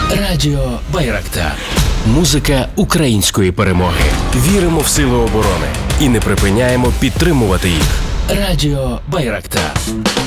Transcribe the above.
Радіо Байрактар. Музика української перемоги. Віримо в сили оборони і не припиняємо підтримувати їх. Радіо Байрактар.